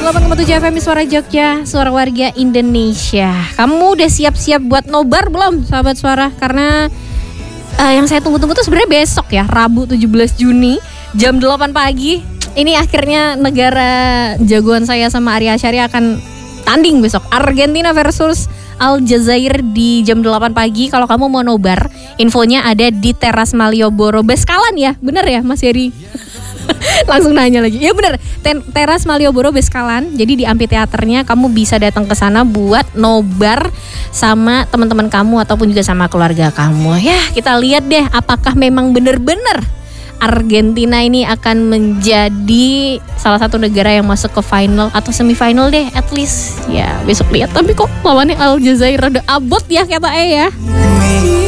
98,7 FM Suara Jogja, Suara Warga Indonesia. Kamu udah siap-siap buat nobar belum, sahabat suara? Karena yang saya tunggu-tunggu tuh sebenarnya besok ya, Rabu 17 Juni jam 8 pagi. Ini akhirnya negara jagoan saya sama Arya Asyari akan tanding besok. Argentina versus Aljazair di jam 8 pagi. Kalau kamu mau nobar, infonya ada di Teras Malioboro Beskalan ya. Bener ya Mas Heri? Langsung nanya lagi. Ya bener, Teras Malioboro Beskalan. Jadi di amfiteaternya kamu bisa datang ke sana buat nobar sama teman-teman kamu ataupun juga sama keluarga kamu. Ya, kita lihat deh apakah memang bener-bener Argentina ini akan menjadi salah satu negara yang masuk ke final atau semifinal deh, at least. Ya, besok lihat. Tapi kok lawannya Aljazair rada abot ya kata ya.